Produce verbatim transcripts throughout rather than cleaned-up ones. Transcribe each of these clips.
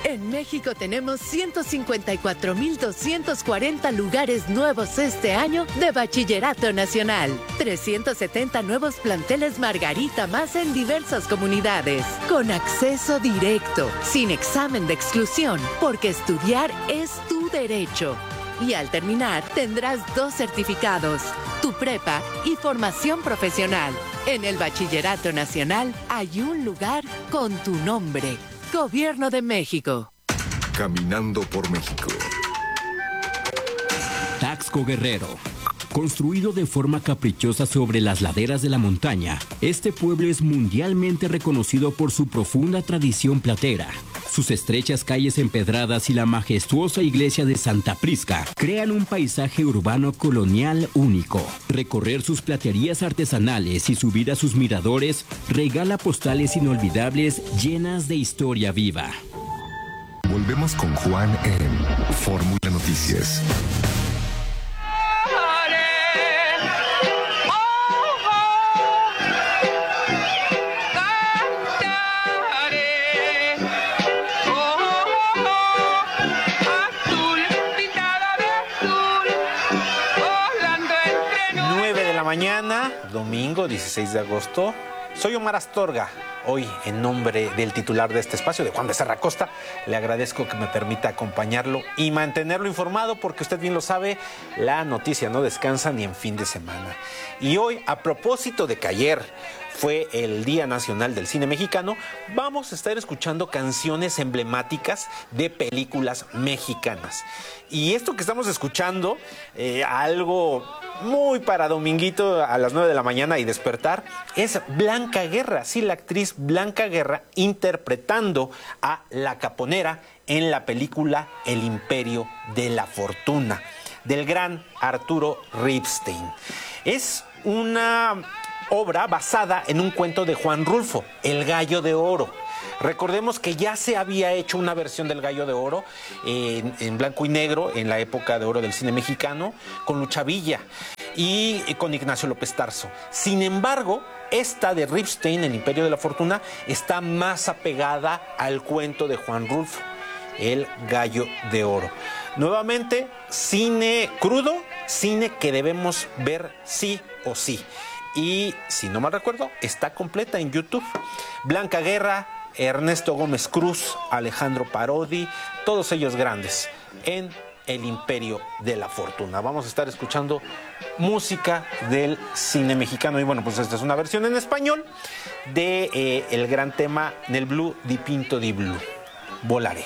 En México tenemos ciento cincuenta y cuatro mil doscientos cuarenta lugares nuevos este año de Bachillerato Nacional. trescientos setenta nuevos planteles Margarita más en diversas comunidades. Con acceso directo, sin examen de exclusión, porque estudiar es tu derecho. Y al terminar tendrás dos certificados, tu prepa y formación profesional. En el Bachillerato Nacional hay un lugar con tu nombre. Gobierno de México. Caminando por México. Taxco Guerrero. Construido de forma caprichosa sobre las laderas de la montaña, este pueblo es mundialmente reconocido por su profunda tradición platera. Sus estrechas calles empedradas y la majestuosa iglesia de Santa Prisca crean un paisaje urbano colonial único. Recorrer sus platerías artesanales y subir a sus miradores regala postales inolvidables llenas de historia viva. Volvemos con Juan en Fórmula Noticias. Mañana, domingo dieciséis de agosto, soy Omar Astorga. Hoy, en nombre del titular de este espacio, de Juan Becerra Costa, le agradezco que me permita acompañarlo y mantenerlo informado, porque usted bien lo sabe, la noticia no descansa ni en fin de semana. Y hoy, a propósito de que ayer fue el Día Nacional del Cine Mexicano, vamos a estar escuchando canciones emblemáticas de películas mexicanas. Y esto que estamos escuchando, eh, algo muy para dominguito a las nueve de la mañana y despertar, es Blanca Guerra, sí, la actriz Blanca Guerra interpretando a la Caponera en la película El Imperio de la Fortuna, del gran Arturo Ripstein. Es una obra basada en un cuento de Juan Rulfo, El Gallo de Oro. Recordemos que ya se había hecho una versión del Gallo de Oro eh, en, en blanco y negro en la época de oro del cine mexicano, con Lucha Villa y eh, con Ignacio López Tarso. Sin embargo, esta de Ripstein, El Imperio de la Fortuna, está más apegada al cuento de Juan Rulfo, El Gallo de Oro. Nuevamente, cine crudo, cine que debemos ver sí o sí. Y, si no mal recuerdo, está completa en YouTube. Blanca Guerra, Ernesto Gómez Cruz, Alejandro Parodi, todos ellos grandes en El Imperio de la Fortuna. Vamos a estar escuchando música del cine mexicano. Y bueno, pues esta es una versión en español de eh, el gran tema Nel Blu di Pinto di Blu, Volaré.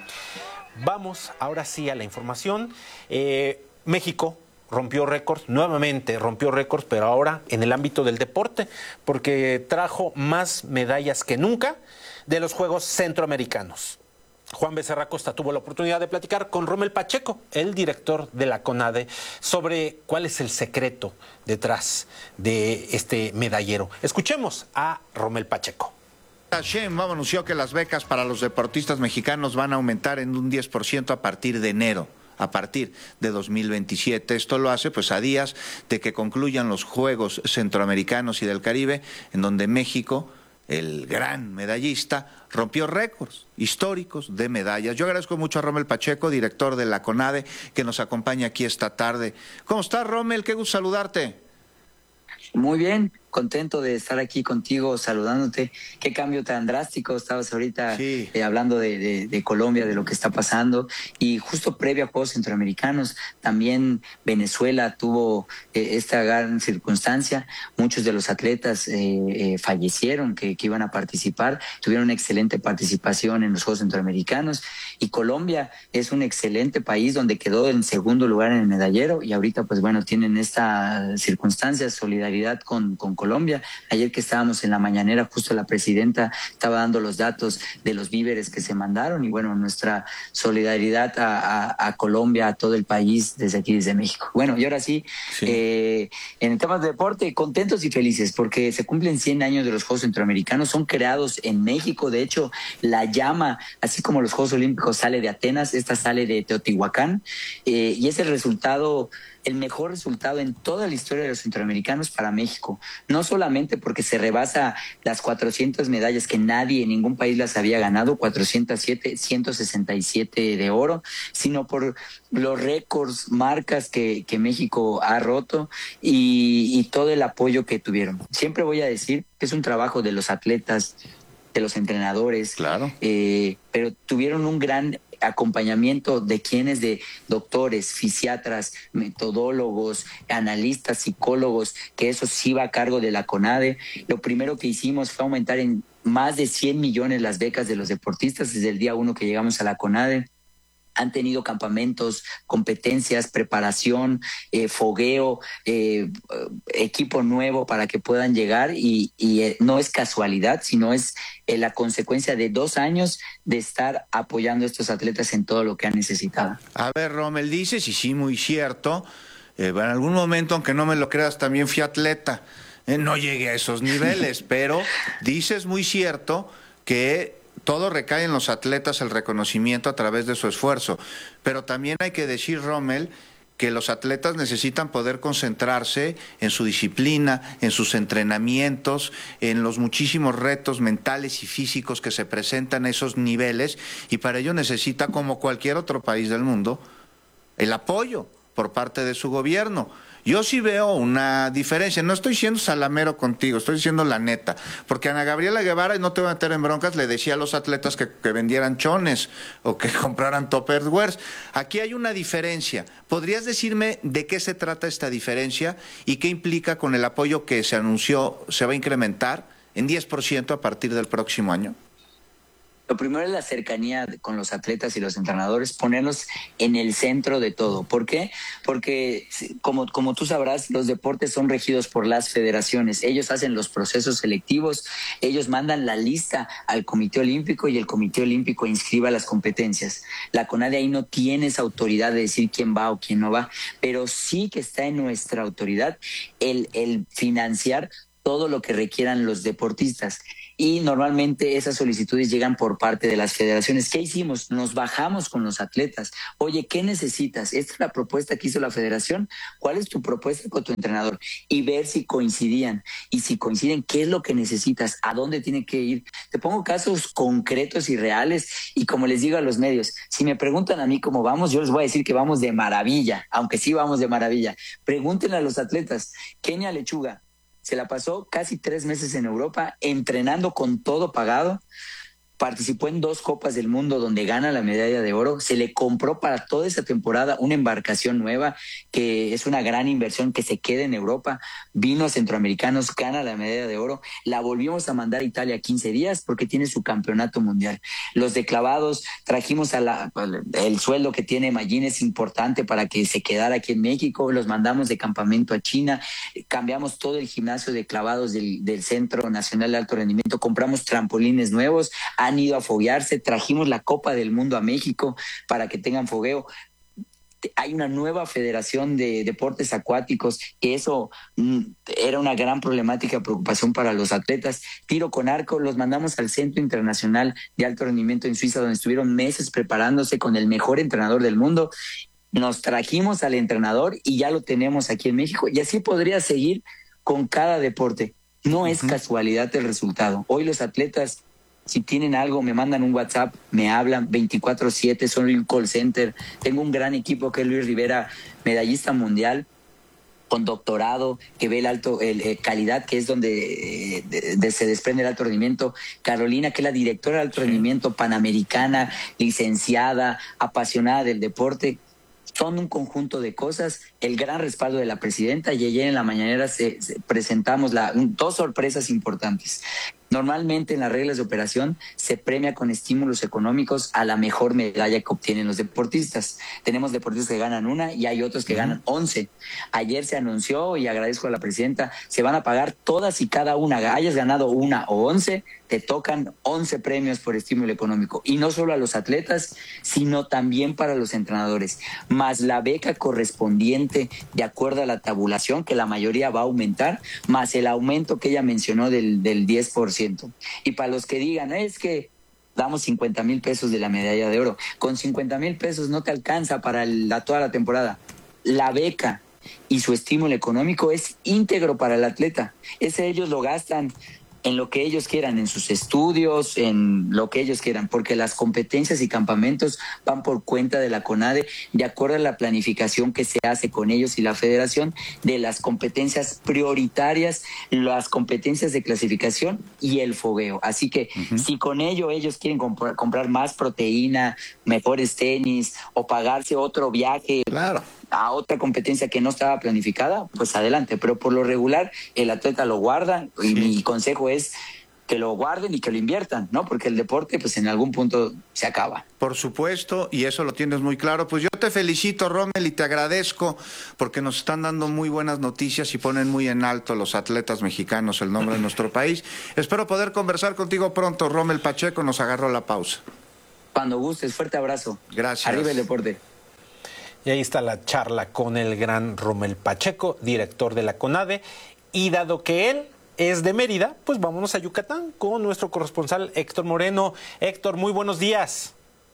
Vamos ahora sí a la información. Eh, México rompió récords, nuevamente rompió récords, pero ahora en el ámbito del deporte, porque trajo más medallas que nunca de los Juegos Centroamericanos. Juan Becerra Costa tuvo la oportunidad de platicar con Rommel Pacheco, el director de la CONADE, sobre cuál es el secreto detrás de este medallero. Escuchemos a Rommel Pacheco. Sheinbaum anunció que las becas para los deportistas mexicanos van a aumentar en un diez por ciento a partir de enero. A partir de dos mil veintisiete. Esto lo hace pues a días de que concluyan los Juegos Centroamericanos y del Caribe, en donde México, el gran medallista, rompió récords históricos de medallas. Yo agradezco mucho a Rommel Pacheco, director de la CONADE, que nos acompaña aquí esta tarde. ¿Cómo estás, Rommel? Qué gusto saludarte. Muy bien, contento de estar aquí contigo, saludándote. Qué cambio tan drástico, estabas ahorita sí. eh, hablando de, de, de Colombia, de lo que está pasando, y justo previo a Juegos Centroamericanos, también Venezuela tuvo eh, esta gran circunstancia. Muchos de los atletas eh, eh, fallecieron que, que iban a participar, tuvieron una excelente participación en los Juegos Centroamericanos, y Colombia es un excelente país donde quedó en segundo lugar en el medallero, y ahorita pues bueno, tienen esta circunstancia, solidaridad con, con Colombia. Ayer que estábamos en la mañanera, justo la presidenta estaba dando los datos de los víveres que se mandaron, y bueno, nuestra solidaridad a, a, a Colombia, a todo el país, desde aquí, desde México. Bueno, y ahora sí, sí. Eh, en el tema de deporte, contentos y felices, porque se cumplen cien años de los Juegos Centroamericanos, son creados en México. De hecho, la llama, así como los Juegos Olímpicos, sale de Atenas, esta sale de Teotihuacán, eh, y es el resultado el mejor resultado en toda la historia de los centroamericanos para México. No solamente porque se rebasa las cuatrocientas medallas que nadie en ningún país las había ganado, cuatrocientos siete, ciento sesenta y siete de oro, sino por los récords, marcas que, que México ha roto y, y todo el apoyo que tuvieron. Siempre voy a decir que es un trabajo de los atletas, de los entrenadores, claro. eh, pero tuvieron un gran acompañamiento de quienes, de doctores, fisiatras, metodólogos, analistas, psicólogos, que eso sí va a cargo de la CONADE. Lo primero que hicimos fue aumentar en más de cien millones las becas de los deportistas desde el día uno que llegamos a la CONADE. Han tenido campamentos, competencias, preparación, eh, fogueo, eh, equipo nuevo para que puedan llegar y, y eh, no es casualidad, sino es eh, la consecuencia de dos años de estar apoyando a estos atletas en todo lo que han necesitado. A ver, Rommel, dices, y sí, muy cierto, eh, en algún momento, aunque no me lo creas, también fui atleta, eh, no llegué a esos niveles, pero dices muy cierto que todo recae en los atletas, el reconocimiento a través de su esfuerzo. Pero también hay que decir, Rommel, que los atletas necesitan poder concentrarse en su disciplina, en sus entrenamientos, en los muchísimos retos mentales y físicos que se presentan a esos niveles, y para ello necesita, como cualquier otro país del mundo, el apoyo por parte de su gobierno. Yo sí veo una diferencia, no estoy siendo salamero contigo, estoy diciendo la neta, porque Ana Gabriela Guevara, y no te voy a meter en broncas, le decía a los atletas que, que vendieran chones o que compraran Tupperwares. Aquí hay una diferencia. ¿Podrías decirme de qué se trata esta diferencia y qué implica con el apoyo que se anunció se va a incrementar en diez por ciento a partir del próximo año? Lo primero es la cercanía con los atletas y los entrenadores, ponerlos en el centro de todo. ¿Por qué? Porque, como, como tú sabrás, los deportes son regidos por las federaciones. Ellos hacen los procesos selectivos, ellos mandan la lista al Comité Olímpico y el Comité Olímpico inscriba las competencias. La CONADE ahí no tiene esa autoridad de decir quién va o quién no va, pero sí que está en nuestra autoridad el, el financiar todo lo que requieran los deportistas. Y normalmente esas solicitudes llegan por parte de las federaciones. ¿Qué hicimos? Nos bajamos con los atletas. Oye, ¿qué necesitas? Esta es la propuesta que hizo la federación. ¿Cuál es tu propuesta con tu entrenador? Y ver si coincidían. Y si coinciden, ¿qué es lo que necesitas? ¿A dónde tiene que ir? Te pongo casos concretos y reales. Y como les digo a los medios, si me preguntan a mí cómo vamos, yo les voy a decir que vamos de maravilla, aunque sí vamos de maravilla. Pregúntenle a los atletas. Kenia Lechuga se la pasó casi tres meses en Europa entrenando con todo pagado. Participó en dos Copas del Mundo donde gana la medalla de oro. Se le compró para toda esa temporada una embarcación nueva que es una gran inversión que se queda en Europa. Vino a Centroamericanos, gana la medalla de oro. La volvimos a mandar a Italia quince días porque tiene su campeonato mundial. Los de clavados, trajimos a la, el sueldo que tiene Mayín es importante para que se quedara aquí en México. Los mandamos de campamento a China. Cambiamos todo el gimnasio de clavados del, del Centro Nacional de Alto Rendimiento. Compramos trampolines nuevos. Han ido a foguearse, trajimos la Copa del Mundo a México para que tengan fogueo. Hay una nueva federación de deportes acuáticos, que eso mm, era una gran problemática, preocupación para los atletas. Tiro con arco, los mandamos al Centro Internacional de Alto Rendimiento en Suiza, donde estuvieron meses preparándose con el mejor entrenador del mundo. Nos trajimos al entrenador y ya lo tenemos aquí en México, y así podría seguir con cada deporte. No es uh-huh. casualidad el resultado. Hoy los atletas, si tienen algo, me mandan un WhatsApp, me hablan veinticuatro siete, son un call center. Tengo un gran equipo que es Luis Rivera, medallista mundial, con doctorado, que ve el alto, el, el calidad, que es donde eh, de, de, se desprende el alto rendimiento. Carolina, que es la directora de alto sí. rendimiento, panamericana, licenciada, apasionada del deporte. Son un conjunto de cosas, el gran respaldo de la presidenta, y ayer en la mañanera se, se presentamos la, un, dos sorpresas importantes. Normalmente en las reglas de operación se premia con estímulos económicos a la mejor medalla que obtienen los deportistas. Tenemos deportistas que ganan una y hay otros que uh-huh. ganan once. Ayer se anunció, y agradezco a la presidenta, se van a pagar todas y cada una. Hayas ganado una o once, te tocan once premios por estímulo económico. Y no solo a los atletas, sino también para los entrenadores. Más la beca correspondiente de acuerdo a la tabulación, que la mayoría va a aumentar, más el aumento que ella mencionó del, del diez por ciento. Y para los que digan, es que damos cincuenta mil pesos de la medalla de oro, con cincuenta mil pesos no te alcanza para la, toda la temporada. La beca y su estímulo económico es íntegro para el atleta. Ese ellos lo gastan en lo que ellos quieran, en sus estudios, en lo que ellos quieran, porque las competencias y campamentos van por cuenta de la CONADE, de acuerdo a la planificación que se hace con ellos y la federación, de las competencias prioritarias, las competencias de clasificación y el fogueo. Así que uh-huh. si con ello ellos quieren comprar, comprar más proteína, mejores tenis o pagarse otro viaje, claro, a otra competencia que no estaba planificada, pues adelante, pero por lo regular el atleta lo guarda y sí. mi consejo es que lo guarden y que lo inviertan, ¿no? Porque el deporte pues en algún punto se acaba. Por supuesto, y eso lo tienes muy claro. Pues yo te felicito, Rommel, y te agradezco porque nos están dando muy buenas noticias y ponen muy en alto los atletas mexicanos el nombre de nuestro país. Espero poder conversar contigo pronto. Rommel Pacheco nos agarró la pausa. Cuando gustes, fuerte abrazo. Gracias. Arriba el deporte. Y ahí está la charla con el gran Rommel Pacheco, director de la CONADE. Y dado que él es de Mérida, pues vámonos a Yucatán con nuestro corresponsal Héctor Moreno. Héctor, muy buenos días.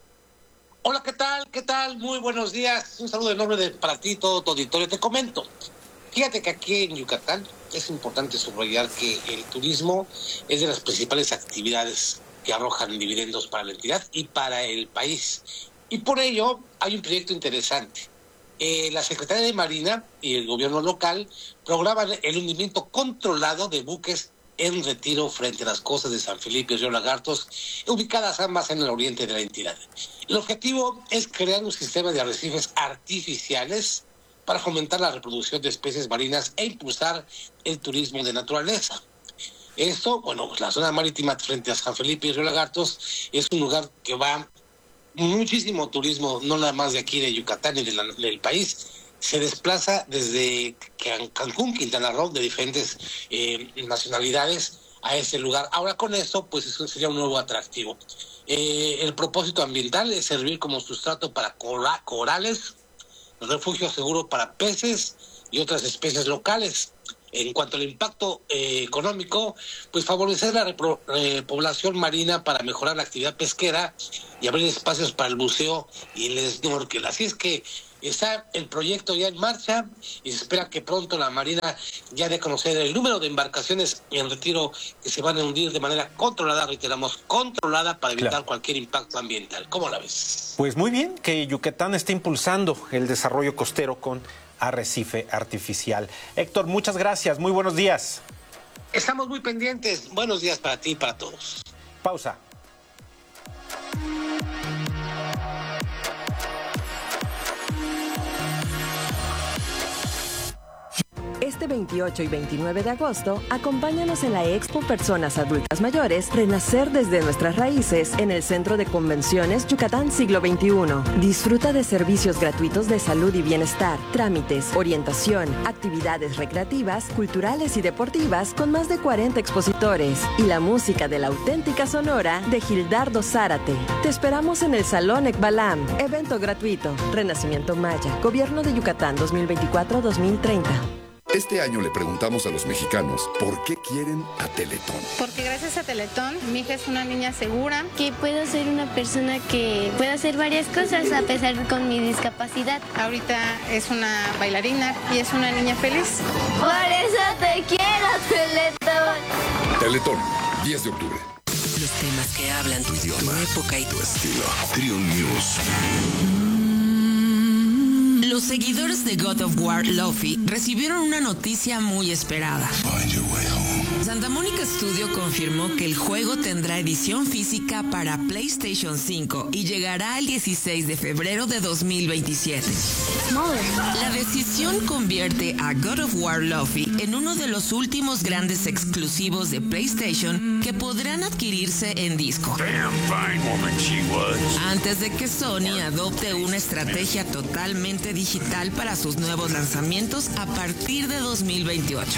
Hola, ¿qué tal? ¿Qué tal? Muy buenos días. Un saludo enorme de, para ti, todo tu auditorio. Te comento. Fíjate que aquí en Yucatán es importante subrayar que el turismo es de las principales actividades que arrojan dividendos para la entidad y para el país. Y por ello hay un proyecto interesante. Eh, la Secretaría de Marina y el gobierno local programan el hundimiento controlado de buques en retiro frente a las costas de San Felipe y Río Lagartos, ubicadas ambas en el oriente de la entidad. El objetivo es crear un sistema de arrecifes artificiales para fomentar la reproducción de especies marinas e impulsar el turismo de naturaleza. Esto, bueno, pues la zona marítima frente a San Felipe y Río Lagartos es un lugar que va muchísimo turismo, no nada más de aquí de Yucatán y de la, del país. Se desplaza desde Can- Cancún, Quintana Roo, de diferentes eh, nacionalidades a ese lugar. Ahora con esto, pues eso sería un nuevo atractivo. Eh, el propósito ambiental es servir como sustrato para cora- corales, refugio seguro para peces y otras especies locales. En cuanto al impacto eh, económico, pues favorecer la repro- eh, población marina para mejorar la actividad pesquera y abrir espacios para el buceo y el snorkel. Así es que está el proyecto ya en marcha y se espera que pronto la Marina ya dé a conocer el número de embarcaciones en retiro que se van a hundir de manera controlada, reiteramos, controlada para evitar claro. cualquier impacto ambiental. ¿Cómo la ves? Pues muy bien, que Yucatán esté impulsando el desarrollo costero con arrecife artificial. Héctor, muchas gracias, muy buenos días. Estamos muy pendientes. Buenos días para ti y para todos. Pausa. Este veintiocho y veintinueve de agosto, acompáñanos en la Expo Personas Adultas Mayores Renacer desde nuestras raíces en el Centro de Convenciones Yucatán Siglo veintiuno. Disfruta de servicios gratuitos de salud y bienestar, trámites, orientación, actividades recreativas, culturales y deportivas con más de cuarenta expositores y la música de la auténtica Sonora de Gildardo Zárate. Te esperamos en el Salón Ekbalam. Evento gratuito. Renacimiento Maya. Gobierno de Yucatán dos mil veinticuatro a dos mil treinta. Este año le preguntamos a los mexicanos por qué quieren a Teletón. Porque gracias a Teletón, mi hija es una niña segura. Que puedo ser una persona que puede hacer varias cosas a pesar con mi discapacidad. Ahorita es una bailarina y es una niña feliz. Por eso te quiero, Teletón. Teletón, diez de octubre. Los temas que hablan tu idioma, tu época y tu estilo. Trio News. Los seguidores de God of War Luffy recibieron una noticia muy esperada. Santa Mónica Studio confirmó que el juego tendrá edición física para PlayStation cinco y llegará el dieciséis de febrero de dos mil veintisiete. La decisión convierte a God of War Luffy en uno de los últimos grandes exclusivos de PlayStation que podrán adquirirse en disco. Antes de que Sony adopte una estrategia totalmente digital para sus nuevos lanzamientos a partir de dos mil veintiocho.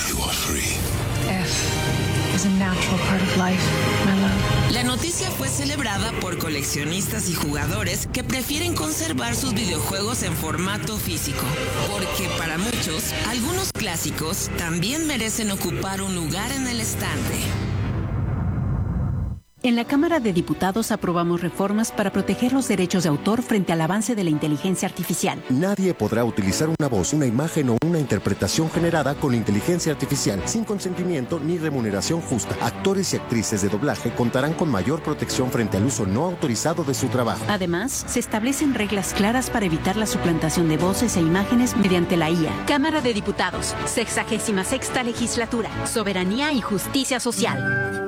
La noticia fue celebrada por coleccionistas y jugadores que prefieren conservar sus videojuegos en formato físico, porque para muchos, algunos clásicos también merecen ocupar un lugar en el estante. En la Cámara de Diputados aprobamos reformas para proteger los derechos de autor frente al avance de la inteligencia artificial. Nadie podrá utilizar una voz, una imagen o una interpretación generada con inteligencia artificial sin consentimiento ni remuneración justa. Actores y actrices de doblaje contarán con mayor protección frente al uso no autorizado de su trabajo. Además, se establecen reglas claras para evitar la suplantación de voces e imágenes mediante la I A. Cámara de Diputados, sexagésima sexta legislatura, soberanía y justicia social.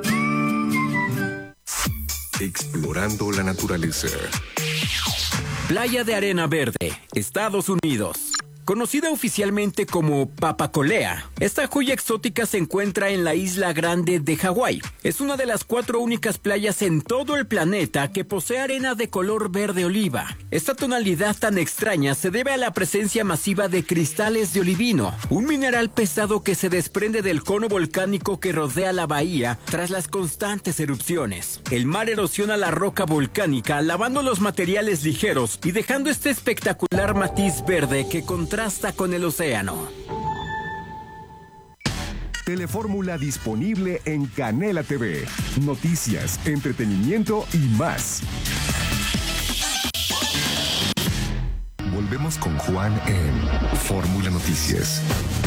Explorando la naturaleza. Playa de Arena Verde, Estados Unidos. Conocida oficialmente como Papacolea, esta joya exótica se encuentra en la isla Grande de Hawái. Es una de las cuatro únicas playas en todo el planeta que posee arena de color verde oliva. Esta tonalidad tan extraña se debe a la presencia masiva de cristales de olivino, un mineral pesado que se desprende del cono volcánico que rodea la bahía tras las constantes erupciones. El mar erosiona la roca volcánica, lavando los materiales ligeros y dejando este espectacular matiz verde que contrasta con el océano. Telefórmula disponible en Canela T V. Noticias, entretenimiento y más. Volvemos con Juan en Fórmula Noticias.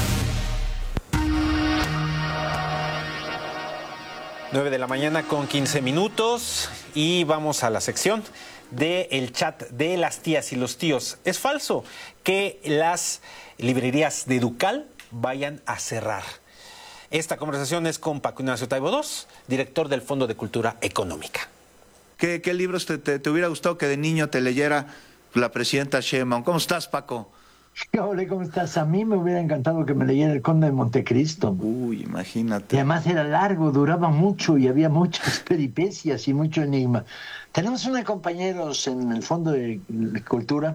nueve de la mañana con quince minutos y vamos a la sección del chat de las tías y los tíos. Es falso que las librerías de Educal vayan a cerrar. Esta conversación es con Paco Ignacio Taibo segundo, director del Fondo de Cultura Económica. ¿Qué, qué libros te, te, te hubiera gustado que de niño te leyera la presidenta Sheinbaum? ¿Cómo estás, Paco? Hola, ¿cómo estás? A mí me hubiera encantado que me leyera El Conde de Montecristo. Uy, imagínate. Y además era largo, duraba mucho y había muchas peripecias y mucho enigma. Tenemos unos compañeros en el Fondo de Cultura,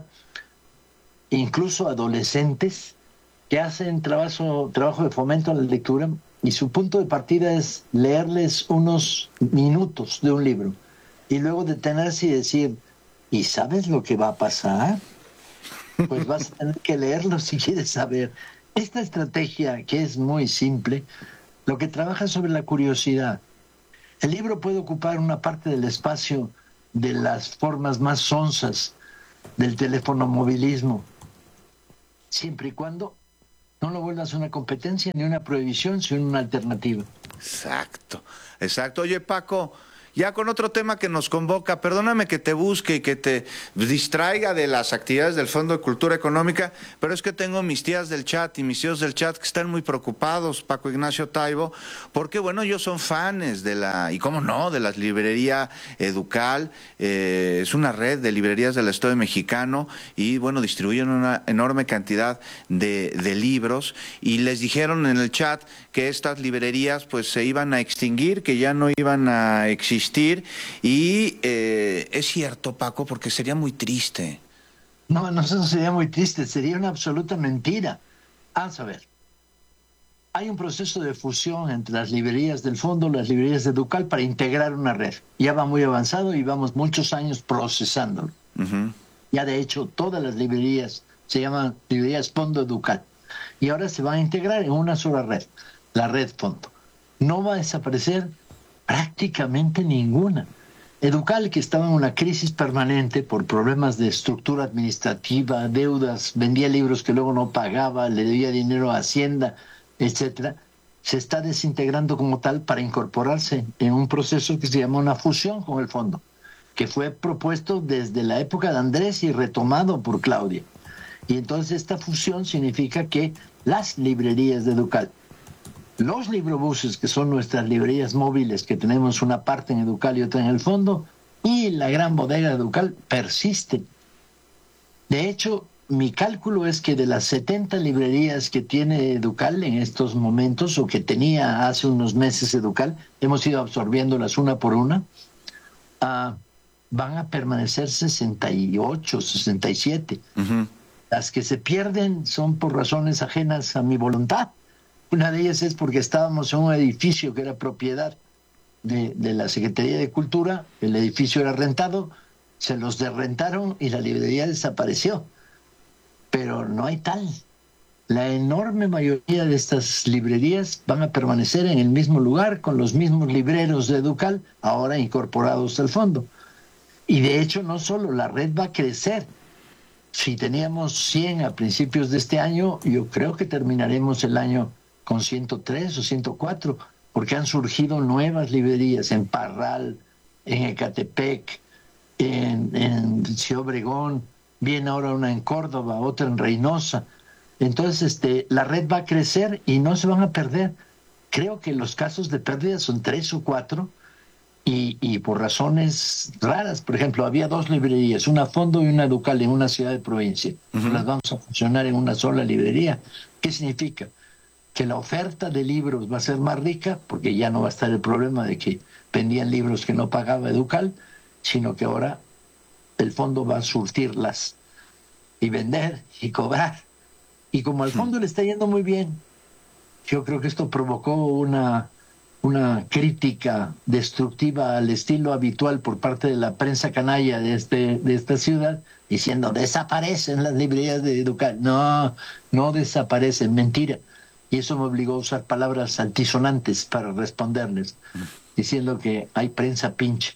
incluso adolescentes, que hacen trabajo, trabajo de fomento a la lectura y su punto de partida es leerles unos minutos de un libro y luego detenerse y decir, ¿y sabes lo que va a pasar? Pues vas a tener que leerlo si quieres saber. Esta estrategia, que es muy simple, lo que trabaja sobre la curiosidad. El libro puede ocupar una parte del espacio de las formas más sonzas del teléfono movilismo, siempre y cuando no lo vuelvas una competencia ni una prohibición, sino una alternativa. Exacto, exacto. Oye, Paco, ya con otro tema que nos convoca, perdóname que te busque y que te distraiga de las actividades del Fondo de Cultura Económica, pero es que tengo mis tías del chat y mis tíos del chat que están muy preocupados, Paco Ignacio Taibo, porque bueno, ellos son fans de la, y cómo no, de la librería Educal, eh, es una red de librerías del Estado mexicano y bueno, distribuyen una enorme cantidad de, de libros y les dijeron en el chat que estas librerías pues se iban a extinguir, que ya no iban a existir. Y eh, es cierto, Paco, porque sería muy triste. No, no sería muy triste, sería una absoluta mentira. Vamos a ver. Hay un proceso de fusión entre las librerías del fondo, las librerías de Educal para integrar una red. Ya va muy avanzado y vamos muchos años procesándolo. Uh-huh. Ya de hecho todas las librerías se llaman librerías Fondo Educal. Y ahora se van a integrar en una sola red, la red Fondo. No va a desaparecer prácticamente ninguna. Educal, que estaba en una crisis permanente por problemas de estructura administrativa, deudas, vendía libros que luego no pagaba, le debía dinero a Hacienda, etcétera, se está desintegrando como tal para incorporarse en un proceso que se llama una fusión con el fondo, que fue propuesto desde la época de Andrés y retomado por Claudia. Y entonces esta fusión significa que las librerías de Educal, los librobuses, que son nuestras librerías móviles, que tenemos una parte en Educal y otra en el fondo, y la gran bodega de Educal persisten. De hecho, mi cálculo es que de las setenta librerías que tiene Educal en estos momentos, o que tenía hace unos meses Educal, hemos ido absorbiéndolas una por una, uh, van a permanecer sesenta y ocho, sesenta y siete. Uh-huh. Las que se pierden son por razones ajenas a mi voluntad. Una de ellas es porque estábamos en un edificio que era propiedad de, de la Secretaría de Cultura, el edificio era rentado, se los derrentaron y la librería desapareció. Pero no hay tal. La enorme mayoría de estas librerías van a permanecer en el mismo lugar, con los mismos libreros de Educal, ahora incorporados al fondo. Y de hecho, no solo, la red va a crecer. Si teníamos cien a principios de este año, yo creo que terminaremos el año con ciento tres o ciento cuatro, porque han surgido nuevas librerías en Parral, en Ecatepec, en, en Ciudad Obregón, viene ahora una en Córdoba, otra en Reynosa. Entonces, este, la red va a crecer y no se van a perder. Creo que los casos de pérdida son tres o cuatro y, y por razones raras. Por ejemplo, había dos librerías, una Fondo y una Educal en una ciudad de provincia. Uh-huh. Las vamos a funcionar en una sola librería. ¿Qué significa? Que la oferta de libros va a ser más rica, porque ya no va a estar el problema de que vendían libros que no pagaba Educal, sino que ahora el fondo va a surtirlas y vender y cobrar. Y como al fondo le está yendo muy bien, yo creo que esto provocó una, una crítica destructiva al estilo habitual por parte de la prensa canalla de, este, de esta ciudad, diciendo, desaparecen las librerías de Educal. No, no desaparecen, mentira. Y eso me obligó a usar palabras altisonantes para responderles, diciendo que hay prensa pinche.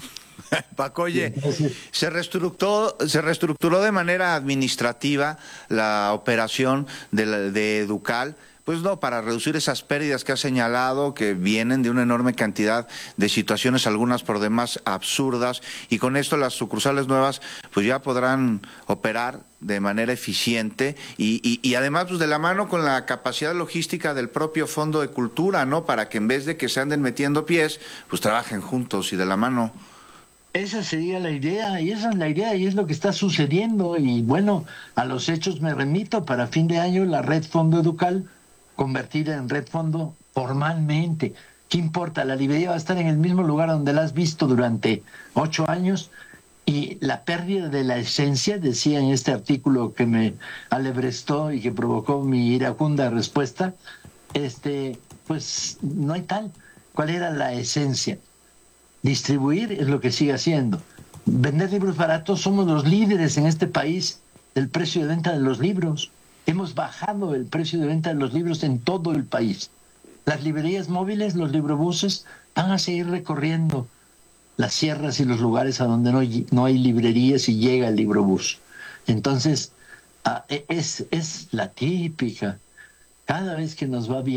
Paco, oye, se reestructuró, se reestructuró de manera administrativa la operación de, la, de Educal, pues no, para reducir esas pérdidas que ha señalado, que vienen de una enorme cantidad de situaciones, algunas por demás absurdas, y con esto las sucursales nuevas pues ya podrán operar de manera eficiente y, y, y además pues de la mano con la capacidad logística del propio Fondo de Cultura, ¿no? Para que en vez de que se anden metiendo pies, pues trabajen juntos y de la mano. Esa sería la idea, y esa es la idea, y es lo que está sucediendo. Y bueno, a los hechos me remito. Para fin de año, la red Fondo Educal, convertida en red Fondo formalmente. ¿Qué importa? La librería va a estar en el mismo lugar donde la has visto durante ocho años, y la pérdida de la esencia, decía en este artículo que me alebrestó y que provocó mi iracunda respuesta, este, pues no hay tal. ¿Cuál era la esencia? Distribuir es lo que sigue haciendo. Vender libros baratos, somos los líderes en este país del precio de venta de los libros. Hemos bajado el precio de venta de los libros en todo el país. Las librerías móviles, los librobuses, van a seguir recorriendo las sierras y los lugares a donde no hay, no hay librerías y llega el librobús. Entonces, es, es la típica. Cada vez que nos va bien,